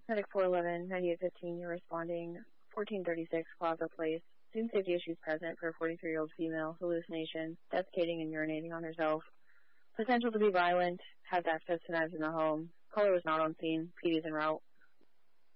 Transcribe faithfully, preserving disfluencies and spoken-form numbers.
Medic four eleven, ninety-eight fifteen, you're responding. fourteen thirty-six, Plaza Place. Assumed safety issues present for a forty-three-year-old female, hallucination, defecating and urinating on herself. Potential to be violent, has access to knives in the home. Caller was not on scene. P D's en route.